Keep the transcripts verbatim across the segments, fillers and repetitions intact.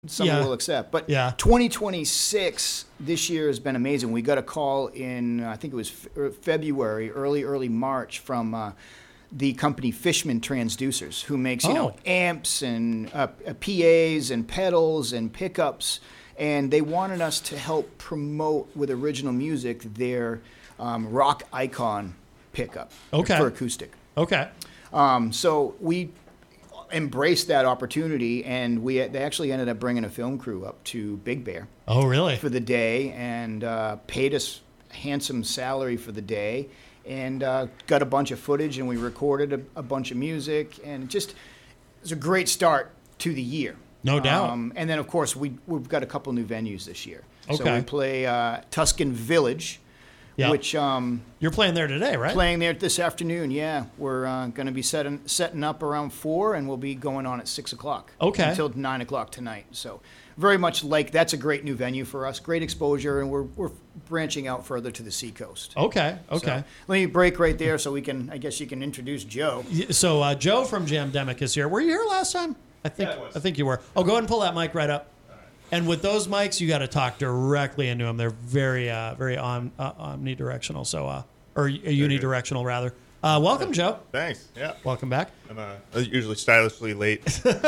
some yeah. will accept. But yeah. twenty twenty-six this year has been amazing. We got a call in, I think it was fe- February, early, early March from uh, the company Fishman Transducers, who makes, you oh. know, amps and uh, P As and pedals and pickups. And they wanted us to help promote with original music their um, Rock Icon pickup okay. for acoustic. Okay. Um, so we embraced that opportunity, and we they actually ended up bringing a film crew up to Big Bear. Oh, really? For the day, and uh, paid us a handsome salary for the day, and uh, got a bunch of footage, and we recorded a, a bunch of music, and just it was a great start to the year. No doubt. Um, and then, of course, we we've got a couple new venues this year. Okay. So we play uh, Tuscan Village. Yep. Which um, you're playing there today, right? Playing there this afternoon, yeah. We're uh, going to be setting setting up around four, and we'll be going on at six o'clock. Okay. Until nine o'clock tonight. So, very much like that's a great new venue for us. Great exposure, and we're we're branching out further to the seacoast. Okay. Okay. So, let me break right there, so we can. I guess you can introduce Joe. So uh, Joe from Jamdemic is here. Were you here last time? I think yeah, I, was. I think you were. Oh, go ahead and pull that mic right up. And with those mics, you got to talk directly into them. They're very, uh, very om- uh, omnidirectional. So, uh, or unidirectional rather. Uh, welcome, Joe. Thanks. Yeah. Welcome back. I'm uh, usually stylishly late.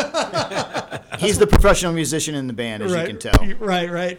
He's the professional musician in the band, as right. you can tell. Right, right.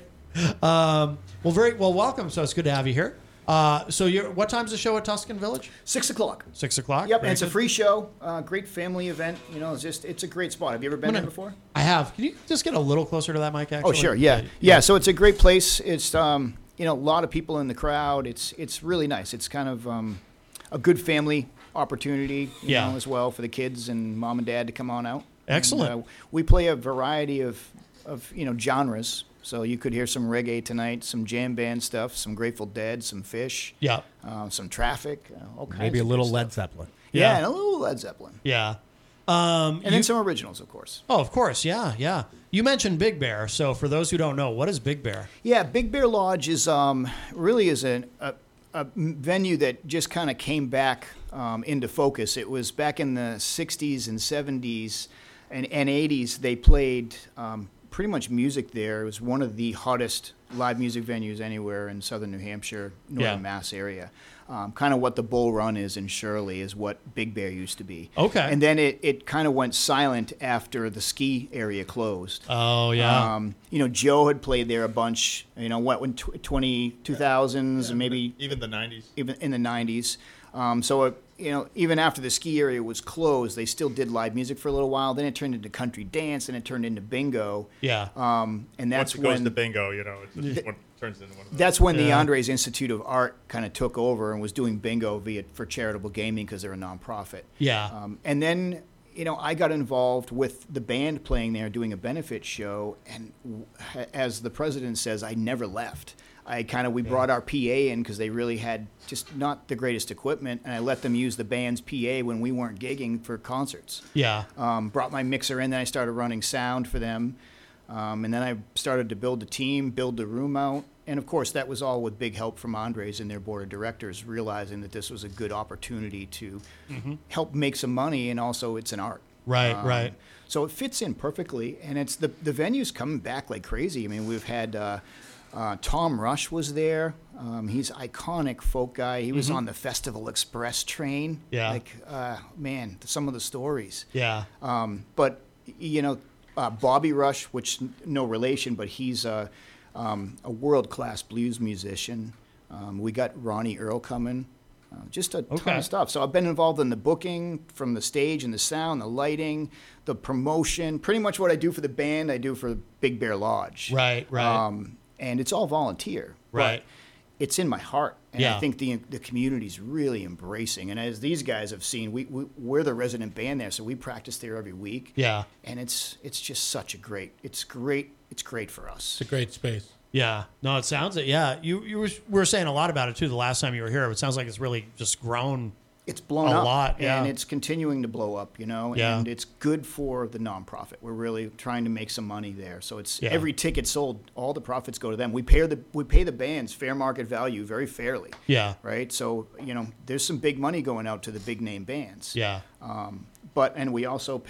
Um, well, very well. Welcome. So it's good to have you here. Uh, so, you're, what time's the show at Tuscan Village? Six o'clock. Six o'clock. Yep, Very and it's good. a free show. Uh, great family event. You know, it's just it's a great spot. Have you ever been gonna, there before? I have. Can you just get a little closer to that mic? Actually. Oh, sure. Yeah. yeah, yeah. So it's a great place. It's um, you know, a lot of people in the crowd. It's it's really nice. It's kind of um, a good family opportunity, you yeah. know, as well for the kids and mom and dad to come on out. Excellent. And, uh, we play a variety of of you know genres. So you could hear some reggae tonight, some jam band stuff, some Grateful Dead, some Fish, yeah, uh, some Traffic, uh, all kinds. Maybe a of little good Led stuff. Zeppelin. Yeah, Yeah. and a little Led Zeppelin. Yeah. Um, And you- then some originals, of course. Oh, of course. Yeah, yeah. You mentioned Big Bear. So for those who don't know, what is Big Bear? Yeah, Big Bear Lodge is um, really is an, a, a venue that just kind of came back um, into focus. It was back in the sixties and seventies and, and eighties. They played um, pretty much music there. It was one of the hottest live music venues anywhere in southern New Hampshire, northern Yeah. Mass area. Um, kind of what the Bull Run is in Shirley is what Big Bear used to be. Okay. And then it, it kind of went silent after the ski area closed. Oh, yeah. Um, you know, Joe had played there a bunch, you know, what, when tw- twenty, two thousands, Yeah, and maybe even the nineties. even in the nineties. Um, so, it, you know, even after the ski area was closed, they still did live music for a little while. Then it turned into country dance, and it turned into bingo. yeah. Um, and that's Once it goes when to bingo, you know, it just one, turns into one of those. that's when the Yeah. Andres Institute of Art kind of took over and was doing bingo via for charitable gaming because they're a nonprofit. Yeah. Um, and then, you know, I got involved with the band playing there, doing a benefit show, and w- as the president says, I never left. I kind of we brought our P A in because they really had just not the greatest equipment, and I let them use the band's P A when we weren't gigging for concerts. Yeah. Um, brought my mixer in, then I started running sound for them, um, and then I started to build the team, build the room out, and of course that was all with big help from Andres and their board of directors, realizing that this was a good opportunity to Mm-hmm. help make some money, and also it's an art. Right, Um, right. So it fits in perfectly, and it's the the venue's coming back like crazy. I mean, we've had uh, uh, Tom Rush was there. Um, he's iconic folk guy. He was on the Festival Express train. Mm-hmm. Yeah. Like, uh, man, some of the stories. Yeah. Um, but you know, uh, Bobby Rush, which n- no relation, but he's a um, a world class blues musician. Um, we got Ronnie Earl coming. Uh, just a ton Okay. of stuff. So I've been involved in the booking, from the stage and the sound, the lighting, the promotion. Pretty much what I do for the band, I do for Big Bear Lodge. Right, right. Um, and it's all volunteer. but Right. It's in my heart, and Yeah. I think the the community's really embracing. And as these guys have seen, we, we we're the resident band there, so we practice there every week. Yeah. And it's it's just such a great. It's great. It's great for us. It's a great space. Yeah. No, it sounds it. Yeah. You you were, were saying a lot about it too the last time you were here. It sounds like it's really just grown. It's blown A up, lot, yeah. and it's continuing to blow up. You know, Yeah. and it's good for the nonprofit. We're really trying to make some money there. So it's Yeah. every ticket sold, all the profits go to them. We pay the we pay the bands fair market value very fairly. Yeah. Right. So you know, there's some big money going out to the big name bands. Yeah. Um, but and we also pay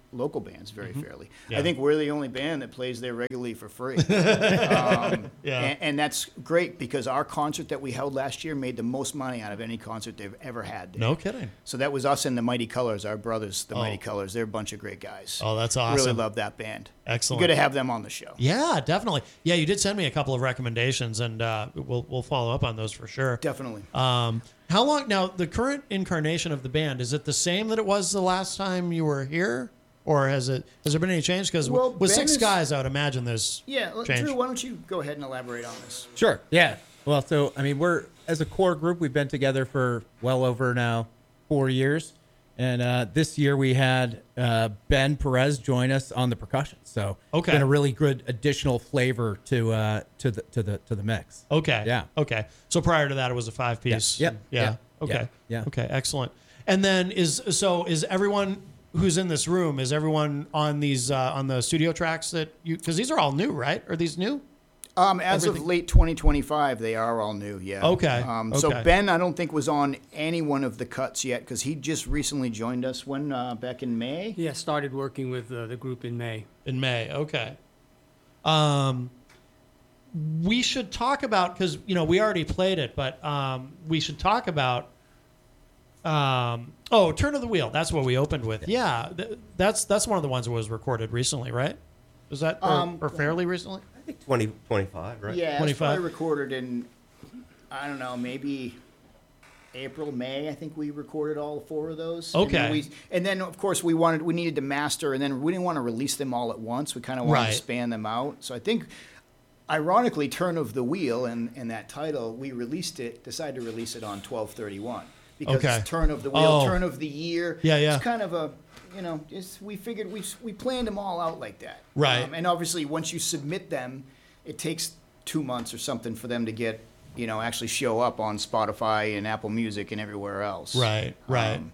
local bands very fairly. Yeah. I think we're the only band that plays there regularly for free. um, Yeah. and, and that's great because our concert that we held last year made the most money out of any concert they've ever had there. No kidding. So that was us and the Mighty Colors, our brothers, the Oh. Mighty Colors. They're a bunch of great guys. Oh, that's awesome. Really love that band. Excellent. Good to have them on the show. Yeah, definitely. Yeah, you did send me a couple of recommendations, and uh, we'll we'll follow up on those for sure. Definitely. Um, how long now? The current incarnation of the band, is it the same that it was the last time you were here, or has it has there been any change? Because Well, with Ben six is- guys, I would imagine there's Yeah, l- change. Drew, why don't you go ahead and elaborate on this? Sure. Yeah. Well, so I mean, we're as a core group, we've been together for well over now four years, and uh, this year we had uh, Ben Perez join us on the percussion. So Okay. it's been a really good additional flavor to uh, to the to the to the mix. Okay. Yeah. Okay. So prior to that, it was a five piece. Yeah. Yep. Yeah. Yeah. Okay. Yeah. Okay. Excellent. And then is so is everyone who's in this room, is everyone on these uh, on the studio tracks that you, because these are all new, right? Are these new? Um, as Everything- of late twenty twenty-five, they are all new, yeah. Okay, Um, okay. So Ben, I don't think was on any one of the cuts yet because he just recently joined us when uh, back in May. Yeah, started working with uh, the group in May. In May. Okay. Um, we should talk about, because you know we already played it, but um, we should talk about. Um, oh, Turn of the Wheel. That's what we opened with. Yeah, th- that's that's one of the ones that was recorded recently, right? Was that or, Um, or fairly recently? I think twenty twenty-five, right? Yeah, it's twenty-five? probably recorded in, I don't know, maybe April, May. I think we recorded all four of those. And then, Okay. we, and then of course we wanted, we needed to master, and then we didn't want to release them all at once. We kind of wanted Right. to span them out. So I think, ironically, Turn of the Wheel and, and that title, we released it, decided to release it on twelve thirty-one because Okay. it's Turn of the Wheel, Oh. Turn of the Year. Yeah, yeah. It's kind of a, you know, it's, we figured we we planned them all out like that. Right. Um, and obviously, once you submit them, it takes two months or something for them to get, you know, actually show up on Spotify and Apple Music and everywhere else. Right. Right. Um,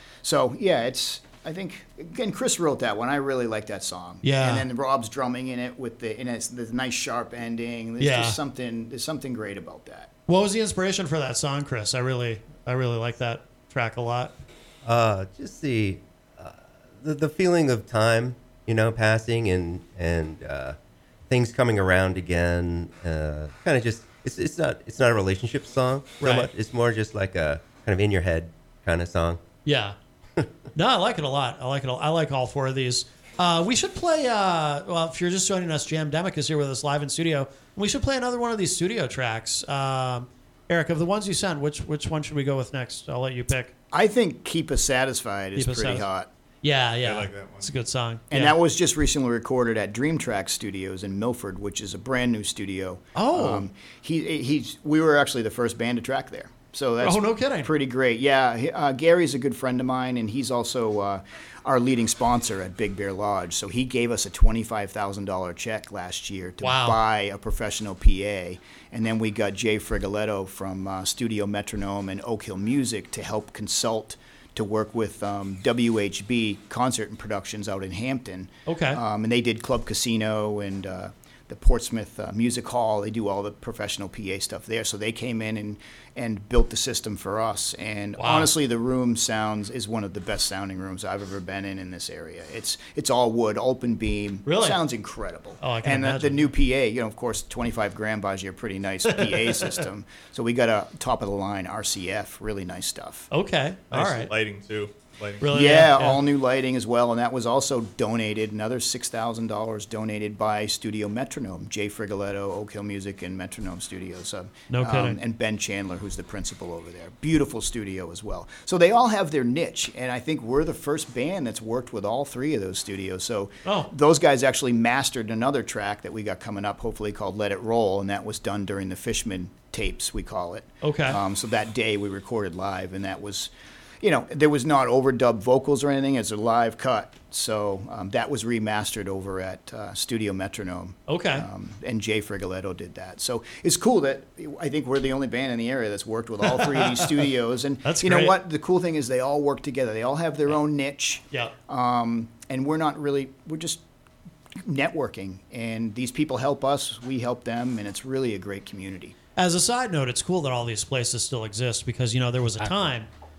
so yeah, it's. I think again, Chris wrote that one. I really like that song. Yeah. And then Rob's drumming in it with the, and it's the nice sharp ending. There's Yeah. just something. There's something great about that. What was the inspiration for that song, Chris? I really, I really like that track a lot. Uh, just the, uh, the the feeling of time, you know, passing and and uh, things coming around again. Uh, kind of just it's it's not it's not a relationship song so Right. much. It's more just like a kind of in your head kind of song. Yeah. No, I like it a lot. I like it. A, I like all four of these. Uh, we should play. Uh, well, if you're just joining us, Jam Demic is here with us live in studio. We should play another one of these studio tracks. Um, Eric, of the ones you sent, which which one should we go with next? I'll let you pick. I think "Keep Us Satisfied" is Keep Us pretty Satisfied. hot. Yeah, yeah. I like that one. It's a good song. And yeah. that was just recently recorded at Dream Track Studios in Milford, which is a brand new studio. Oh. he he's we were actually the first band to track there, so that's Oh, no kidding. pretty great. Yeah, he- uh, Gary's a good friend of mine, and he's also uh, our leading sponsor at Big Bear Lodge. So he gave us a twenty-five thousand dollar check last year to Wow. buy a professional P A, and then we got Jay Frigoletto from uh, Studio Metronome and Oak Hill Music to help consult to work with um, W H B Concert and Productions out in Hampton. Okay. Um, and they did Club Casino and uh, the Portsmouth uh, Music Hall. They do all the professional P A stuff there. So they came in and, and built the system for us. And Wow. honestly, the room sounds is one of the best sounding rooms I've ever been in in this area. It's it's all wood, open beam. Really? Sounds incredible. Oh, I can and the, the imagine. new P A, you know, of course, twenty-five grand buys you a pretty nice P A system. So we got a top of the line R C F, really nice stuff. Okay. All Nice right. lighting too. Lighting. Really? Yeah, all new lighting as well, and that was also donated. Another six thousand dollars donated by Studio Metronome, Jay Frigoletto, Oak Hill Music, and Metronome Studios. Um, No kidding. and Ben Chandler, who's the principal over there. Beautiful studio as well. So they all have their niche, and I think we're the first band that's worked with all three of those studios. So Oh. those guys actually mastered another track that we got coming up, hopefully called "Let It Roll," and that was done during the Fishman tapes, we call it. Okay. Um, so that day we recorded live, and that was. You know, there was not overdub vocals or anything. It's a live cut. So um, that was remastered over at uh, Studio Metronome. Okay. Um, and Jay Frigoletto did that. So it's cool that I think we're the only band in the area that's worked with all three of these studios. And That's you know great. what? The cool thing is they all work together. They all have their own niche. Yeah. Um, and we're not really, we're just networking. And these people help us, we help them, and it's really a great community. As a side note, it's cool that all these places still exist because, you know, there was a time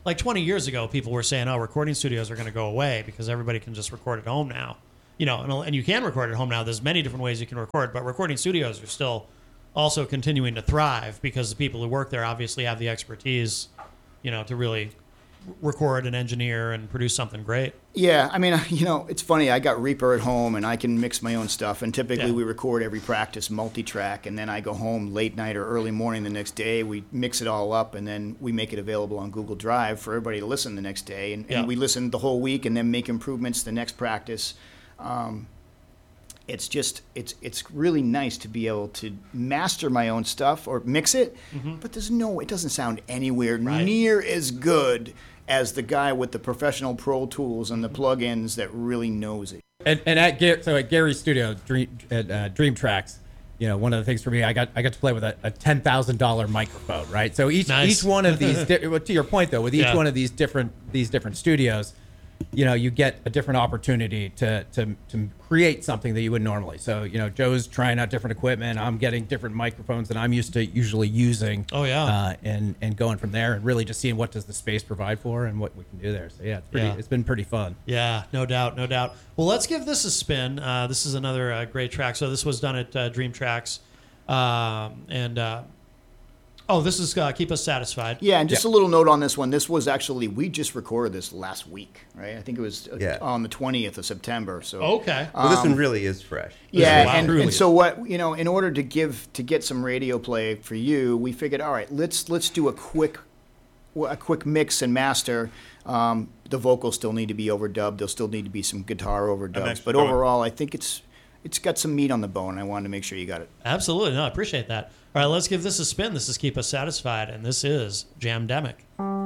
like twenty years ago, people were saying, "Oh, recording studios are going to go away because everybody can just record at home now." You know, and, and you can record at home now. There's many different ways you can record, but recording studios are still also continuing to thrive because the people who work there obviously have the expertise, you know, to really record and engineer and produce something great. Yeah, I mean, you know, it's funny. I got Reaper at home, and I can mix my own stuff. And typically, Yeah. we record every practice multi-track, and then I go home late night or early morning the next day. We mix it all up, and then we make it available on Google Drive for everybody to listen the next day. And, Yeah. and we listen the whole week, and then make improvements the next practice. Um, it's just it's it's really nice to be able to master my own stuff or mix it, but there's no it doesn't sound anywhere Right. near as good as the guy with the professional Pro Tools and the plugins that really knows it. And, and at Gar- so at Gary's studio, Dream, at uh, Dream Tracks, you know, one of the things for me, I got I got to play with a, a ten thousand dollar microphone, right? So each Nice. each one of these, di- well, to your point though, with each Yeah. one of these different these different studios, you know, you get a different opportunity to to to create something that you would normally. So you know, Joe's trying out different equipment. I'm getting different microphones that I'm used to usually using. Oh, yeah. uh, and and going from there and really just seeing what does the space provide for and what we can do there. So yeah, it's pretty. Yeah. It's been pretty fun. Yeah, no doubt, no doubt. Well, let's give this a spin. Uh, this is another uh, great track. So this was done at uh, Dream Tracks, um, and uh, oh, this is uh, Keep Us Satisfied. Yeah, and just Yeah. a little note on this one. This was actually we just recorded this last week, right? I think it was uh, Yeah. on the twentieth of September. So Okay. Well, this one really is fresh. Yeah, Wow. and, Truly. and so what you know, in order to give to get some radio play for you, we figured, all right, let's let's do a quick a quick mix and master. Um, the vocals still need to be overdubbed. There'll still need to be some guitar overdubs, thanks but for coming. overall, I think it's it's got some meat on the bone. I wanted to make sure you got it. Absolutely. No, I appreciate that. All right, let's give this a spin. This is Keep Us Satisfied, and this is Jamdemic.